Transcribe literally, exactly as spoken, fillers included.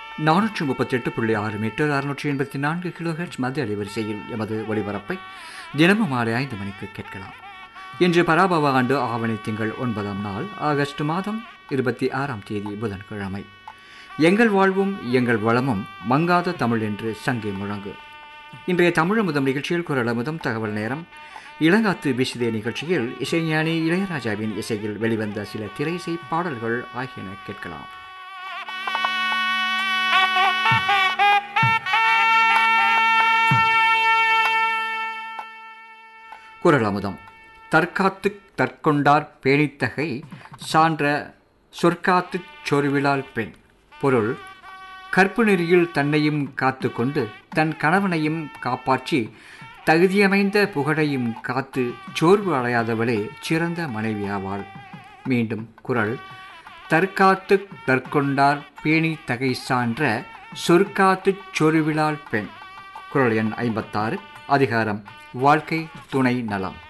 நானூற்றி முப்பத்தி எட்டு புள்ளி ஆறு மீட்டர் அறுநூற்றி எண்பத்தி நான்கு கிலோஹெர்ட்ஸ் மத்திய அலைவரிசையில் எமது ஒலிபரப்பை தினமும் மாலை ஐந்து மணிக்கு கேட்கலாம். இன்று பராபவ ஆண்டு ஆவணி திங்கள் ஒன்பதாம் நாள் ஆகஸ்ட் மாதம் இருபத்தி ஆறாம் தேதி புதன்கிழமை. எங்கள் வாழ்வும் எங்கள் வளமும் மங்காத தமிழ் என்று சங்கே முழங்கு. இன்றைய தமிழ் முதம் நிகழ்ச்சியில் குரல் அமுதம் தகவல் நேரம், இளங்காத்து வீசுதே நிகழ்ச்சியில் இசைஞானி இளையராஜாவின் இசையில் வெளிவந்த சில திரையிசை பாடல்கள் ஆகியன கேட்கலாம். குரல் அமுதம். தற்காத்து தற்கொண்டார் பேணித்தகை சான்ற சொற்காத்துச் சொருவிலால் பெண். பொருள்: கற்பு நெறியில் தன்னையும் காத்து கொண்டு தன் கணவனையும் காப்பாற்றி தகுதியமைந்த புகழையும் காத்து சோர்வு அடையாதவளே சிறந்த மனைவியாவாள். மீண்டும் குரல்: தற்காத்து தற்கொண்டார் பேணி தகை சான்ற சொற்காத்துச் சொருவிலால் பெண். குரல் எண் ஐம்பத்தாறு. அதிகாரம் வாழ்க்கை துணை நலம்.